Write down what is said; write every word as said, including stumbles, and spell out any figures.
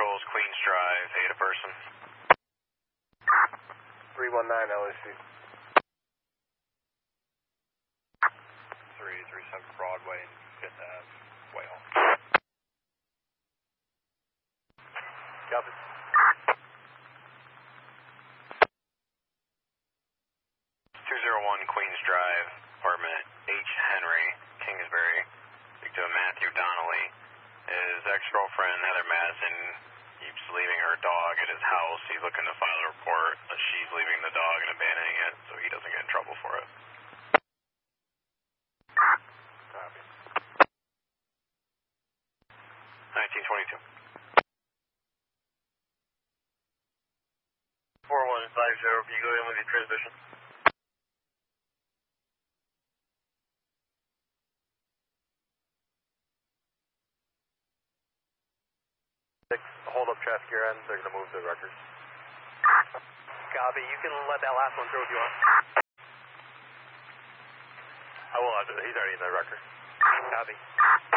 controls, Queens Drive, eight a person. three one nine L A C. three three seven Broadway and fifth Ave, Whale. Copy. two zero one Queens Drive, apartment H. Henry, Kingsbury. Speak to Matthew Donnelly. His ex-girlfriend, Heather Madison, keeps leaving her dog at his house. He's looking to file a report that she's leaving the dog and abandoning it so he doesn't get in trouble for it. Copy. nineteen twenty-two. four one five zero, can you go in with your transmission? Hold up traffic your end, they're going to move the records. Copy, you can let that last one through if you want. I will, he's already in the record. Copy.